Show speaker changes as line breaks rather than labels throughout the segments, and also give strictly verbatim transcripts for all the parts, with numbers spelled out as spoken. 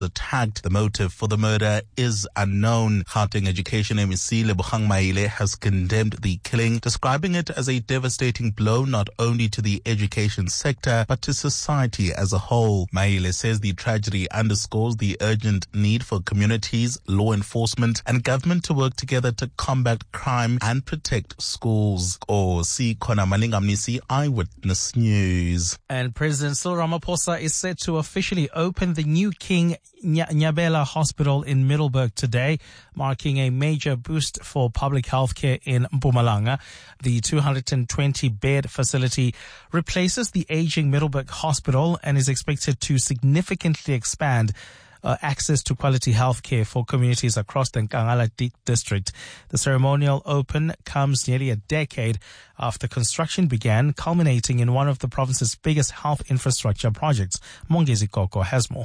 attacked. The motive for the murder is unknown. Gauteng Education M E C Lebogang Maile has condemned the killing, describing it as a devastating blow not only to the education sector but to society as a whole. Maile says the tragedy underscores the urgent need for communities, law enforcement and government to work together to combat crime and protect schools. Or see Kona Malingamnisi, Eyewitness News.
And President Cyril Ramaphosa is set to officially open the new King Ny- Nyabela Hospital in Middleburg today, marking a major boost for public health care in Mpumalanga. The two hundred twenty bed facility replaces the aging Middleburg Hospital and is expected to significantly expand Uh, access to quality health care for communities across the Nkangala di- district. The ceremonial open comes nearly a decade after construction began, culminating in one of the province's biggest health infrastructure projects. Mongezi Koko has more.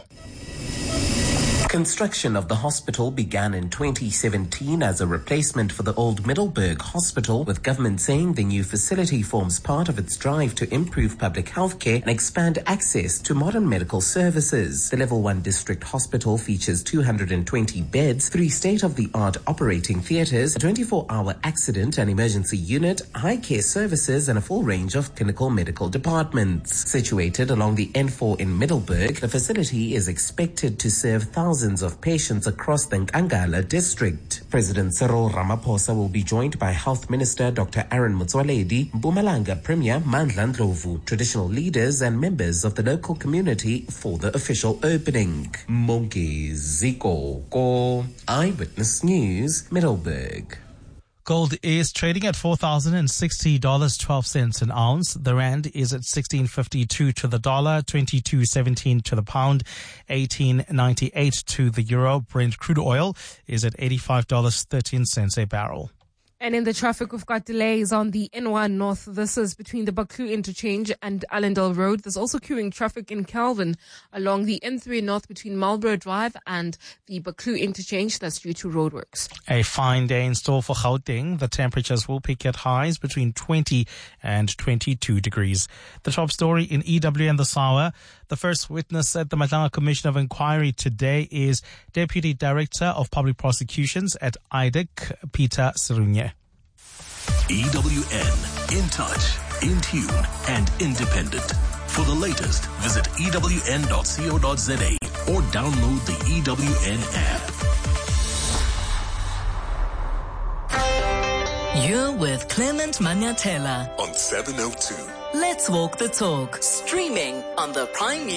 Construction of the hospital began in twenty seventeen as a replacement for the old Middleburg Hospital, with government saying the new facility forms part of its drive to improve public health care and expand access to modern medical services. The Level one District Hospital features two hundred twenty beds, three state-of-the-art operating theatres, a twenty-four hour accident and emergency unit, high care services and a full range of clinical medical departments. Situated along the N four in Middleburg, the facility is expected to serve thousands of patients across the Nkangala district. President Cyril Ramaphosa will be joined by Health Minister Doctor Aaron Motsoaledi, Mpumalanga Premier Mandla Ndlovu, traditional leaders and members of the local community for the official opening. Mongezi Koko, Eyewitness News, Middleburg.
Gold is trading at four thousand sixty dollars and twelve cents an ounce. The rand is at sixteen fifty-two to the dollar, twenty-two seventeen to the pound, eighteen ninety-eight to the euro. Brent crude oil is at eighty-five dollars and thirteen cents a barrel.
And in the traffic, we've got delays on the N one North. This is between the Buccleuch Interchange and Allendale Road. There's also queuing traffic in Calvin along the N three North between Marlborough Drive and the Buccleuch Interchange. That's due to roadworks.
A fine day in store for Gauteng. The temperatures will peak at highs between twenty and twenty-two degrees. The top story in E W N this hour. The first witness at the Madlanga Commission of Inquiry today is Deputy Director of Public Prosecutions at I D I C, Peter Serunye.
E W N, in touch, in tune, and independent. For the latest, visit E W N dot co dot z a or download the E W N app.
You're with Clement Manyatela
On seven oh two.
Let's walk the talk. Streaming on the Prime